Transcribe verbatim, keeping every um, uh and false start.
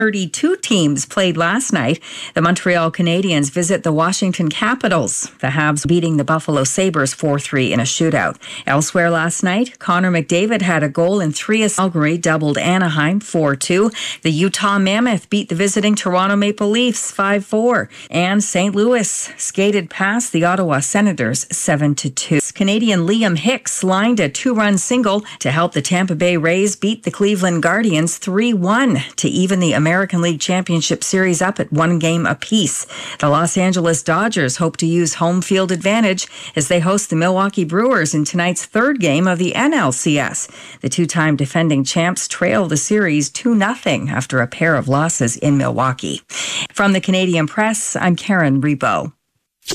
thirty-two teams played last night. The Montreal Canadiens visit the Washington Capitals. The Habs beating the Buffalo Sabres four three in a shootout. Elsewhere last night, Connor McDavid had a goal and three assists. Calgary doubled Anaheim four two. The Utah Mammoth beat the visiting Toronto Maple Leafs five four. And Saint Louis skated past the Ottawa Senators seven to two. Canadian Liam Hicks lined a two-run single to help the Tampa Bay Rays beat the Cleveland Guardians three one to even the American League Championship Series up at one game apiece. The Los Angeles Dodgers hope to use home field advantage as they host the Milwaukee Brewers in tonight's third game of the N L C S. The two-time defending champs trail the series two nothing after a pair of losses in Milwaukee. From the Canadian Press, I'm Karen Rebo.